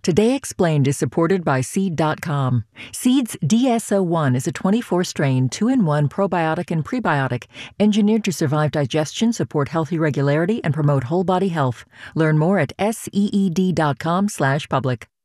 Today Explained is supported by Seed.com. Seed's DSO1 is a 24-strain, 2-in-1 probiotic and prebiotic engineered to survive digestion, support healthy regularity, and promote whole body health. Learn more at seed.com/public.